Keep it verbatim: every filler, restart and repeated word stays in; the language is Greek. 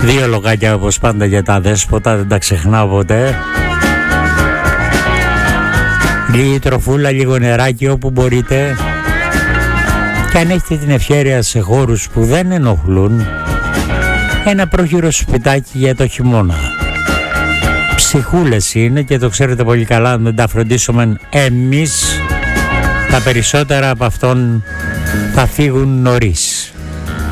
Δύο λογάκια όπως πάντα για τα δέσποτα, δεν τα ξεχνάω ποτέ. Λίγη τροφούλα, λίγο νεράκι όπου μπορείτε. Και αν έχετε την ευχέρεια σε χώρους που δεν ενοχλούν, ένα πρόχειρο σπιτάκι για το χειμώνα. Ψυχούλες είναι και το ξέρετε πολύ καλά, αν δεν τα φροντίσουμε εμείς, τα περισσότερα από αυτόν θα φύγουν νωρίς.